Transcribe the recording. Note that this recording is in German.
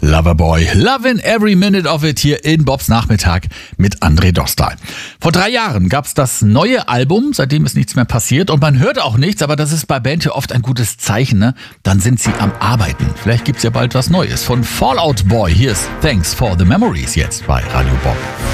Loverboy, lovin' every minute of it hier in Bobs Nachmittag mit André Dostal. Vor 3 Jahren gab's das neue Album, seitdem ist nichts mehr passiert und man hört auch nichts, aber das ist bei Band ja oft ein gutes Zeichen, ne? Dann sind sie am Arbeiten. Vielleicht gibt's ja bald was Neues. Von Fall Out Boy, hier ist Thanks for the Memories jetzt bei Radio Bob.